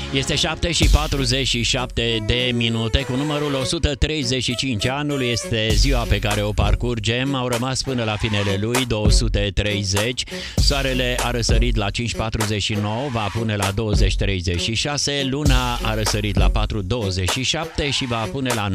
Este 7:47 de minute. Cu numărul 135 anul este ziua pe care o parcurgem. Au rămas până la finele lui 230. Soarele a răsărit la 5:49, va pune la 20:36. Luna a răsărit la 4:27 și va pune la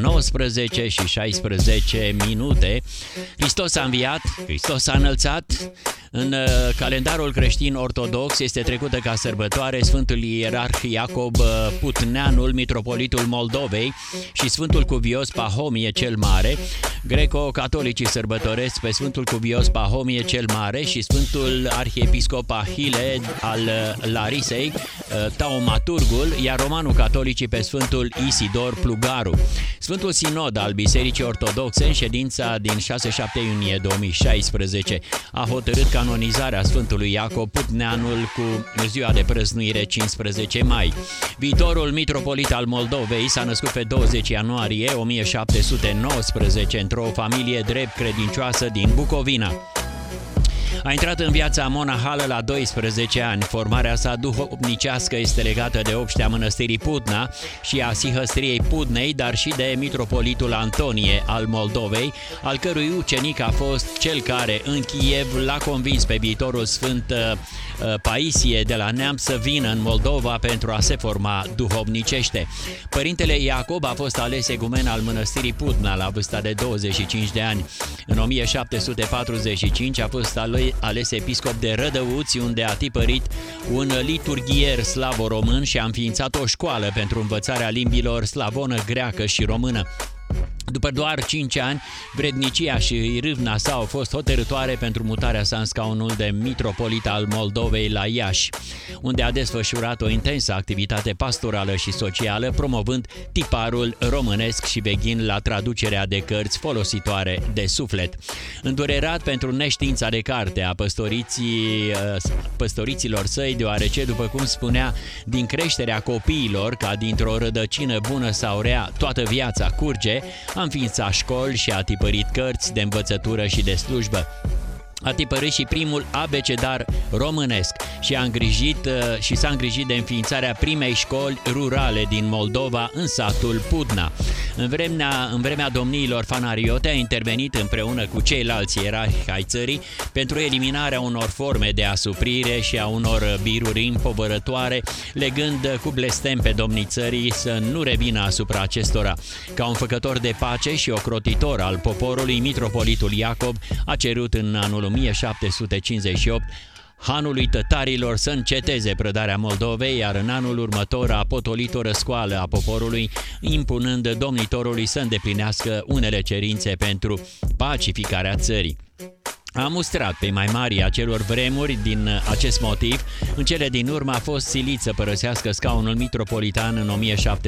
19:16 minute. Hristos a înviat, Hristos a înălțat. În calendarul creștin ortodox este trecută ca sărbătoare Sfântul Ierarh Iacob Putneanul, mitropolitul Moldovei, și Sfântul Cuvios Pahomie cel Mare. Greco-catolicii sărbătoresc pe Sfântul Cuvios Pahomie cel Mare și Sfântul Arhiepiscop Ahile al Larisei, Taumaturgul, iar romano-catolicii pe Sfântul Isidor Plugaru. Sfântul Sinod al Bisericii Ortodoxe, în ședința din 6-7 iunie 2016, a hotărât canonizarea Sfântului Iacob Putneanul cu ziua de prăznuire 15 mai. Viitorul mitropolit al Moldovei s-a născut pe 20 ianuarie 1719 într-o familie drept credincioasă din Bucovina. A intrat în viața monahală la 12 ani. Formarea sa duhovnicească este legată de obștea mănăstirii Pudna și a sihăstriei Pudnei, dar și de mitropolitul Antonie al Moldovei, al cărui ucenic a fost cel care în Kiev l-a convins pe viitorul sfânt Paisie de la Neam să vină în Moldova pentru a se forma duhovnicește. Părintele Iacob a fost ales egumen al mănăstirii Pudna la vârsta de 25 de ani. În 1745 a fost ales episcop de Rădăuți, unde a tipărit un liturghier slavo-român și a înființat o școală pentru învățarea limbilor slavonă, greacă și română. După doar 5 ani, vrednicia și râvna sa au fost hotărâtoare pentru mutarea sa în scaunul de mitropolit al Moldovei la Iași, unde a desfășurat o intensă activitate pastorală și socială, promovând tiparul românesc și veghind la traducerea de cărți folositoare de suflet. Îndurerat pentru neștiința de carte a păstoriților săi, deoarece, după cum spunea, din creșterea copiilor, ca dintr-o rădăcină bună sau rea, toată viața curge, a înființat școli și a tipărit cărți de învățătură și de slujbă. A tipărit și primul abecedar românesc și s-a îngrijit de înființarea primei școli rurale din Moldova, în satul Pudna. În vremea domniilor fanariote a intervenit împreună cu ceilalți ierarhi ai țării pentru eliminarea unor forme de asuprire și a unor biruri împovărătoare, legând cu blestem pe domnii țării să nu revină asupra acestora. Ca un făcător de pace și ocrotitor al poporului, mitropolitul Iacob a cerut în anul 1758 hanului tătarilor să înceteze prădarea Moldovei, iar în anul următor a potolit o răscoală a poporului, impunând domnitorului să îndeplinească unele cerințe pentru pacificarea țării. A mustrat pe mai mari acelor vremuri din acest motiv. În cele din urmă a fost silit să părăsească scaunul mitropolitan în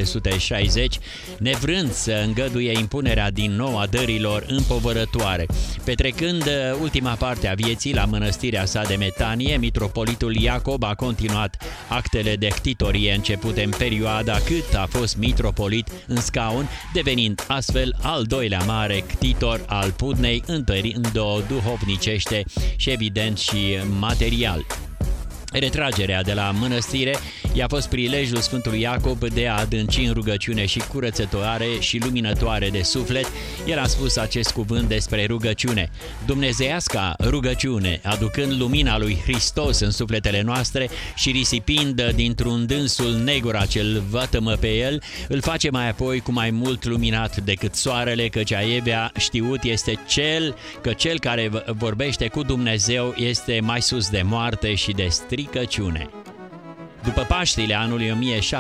1760, nevrând să îngăduie impunerea din nou a dărilor împovărătoare. Petrecând ultima parte a vieții la mănăstirea sa de Metanie, mitropolitul Iacob a continuat actele de ctitorie începute în perioada cât a fost mitropolit în scaun, devenind astfel al doilea mare ctitor al Pudnei, întărind-o duhovnicește și evident și material. Retragerea de la mănăstire i-a fost prilejul Sfântului Iacob de a adânci în rugăciune și curățătoare și luminătoare de suflet. El a spus acest cuvânt despre rugăciune: dumnezeiasca rugăciune, aducând lumina lui Hristos în sufletele noastre și risipind dintr-un dânsul negura ce-l vătămă pe el, îl face mai apoi cu mai mult luminat decât soarele, căci aievea știut este cel care vorbește cu Dumnezeu este mai sus de moarte și de stricăciune. După Paștile anului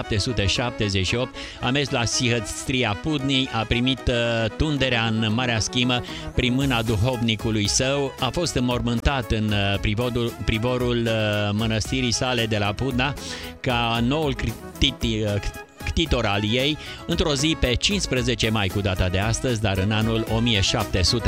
1778, a mers la sihăstria Pudnii, a primit tunderea în Marea Schimă prin mâna duhovnicului său, a fost înmormântat în privorul mănăstirii sale de la Pudna ca noul ctitor al ei, într-o zi pe 15 mai cu data de astăzi, dar în anul 1780.